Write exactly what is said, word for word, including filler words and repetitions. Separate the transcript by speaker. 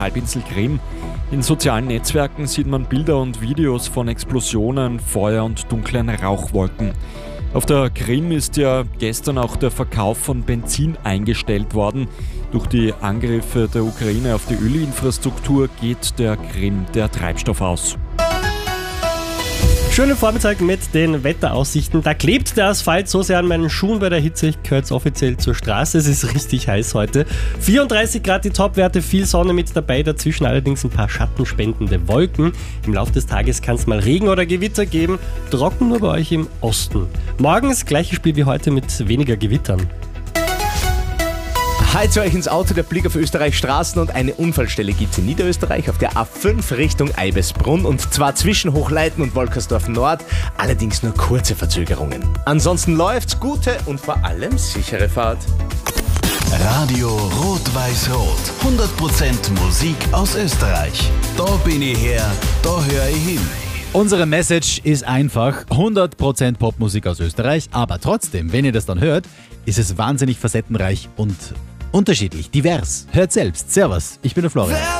Speaker 1: Halbinsel Krim. In sozialen Netzwerken sieht man Bilder und Videos von Explosionen, Feuer und dunklen Rauchwolken. Auf der Krim ist ja gestern auch der Verkauf von Benzin eingestellt worden. Durch die Angriffe der Ukraine auf die Ölinfrastruktur geht der Krim der Treibstoff aus.
Speaker 2: Schönen Vormittag mit den Wetteraussichten. Da klebt der Asphalt so sehr an meinen Schuhen bei der Hitze. Ich gehöre jetzt offiziell zur Straße. Es ist richtig heiß heute. vierunddreißig Grad die Topwerte, viel Sonne mit dabei. Dazwischen allerdings ein paar schattenspendende Wolken. Im Laufe des Tages kann es mal Regen oder Gewitter geben. Trocken nur bei euch im Osten. Morgens gleiches Spiel wie heute mit weniger Gewittern.
Speaker 3: Hi zu euch ins Auto, der Blick auf Österreichs Straßen und eine Unfallstelle gibt es in Niederösterreich auf der A fünf Richtung Eibesbrunn und zwar zwischen Hochleiten und Wolkersdorf Nord, allerdings nur kurze Verzögerungen. Ansonsten läuft's, gute und vor allem sichere Fahrt.
Speaker 4: Radio Rot-Weiß-Rot, hundert Prozent Musik aus Österreich. Da bin ich her, da höre ich hin.
Speaker 5: Unsere Message ist einfach hundert Prozent Popmusik aus Österreich, aber trotzdem, wenn ihr das dann hört, ist es wahnsinnig facettenreich und unterschiedlich, divers. Hört selbst. Servus, ich bin der Florian.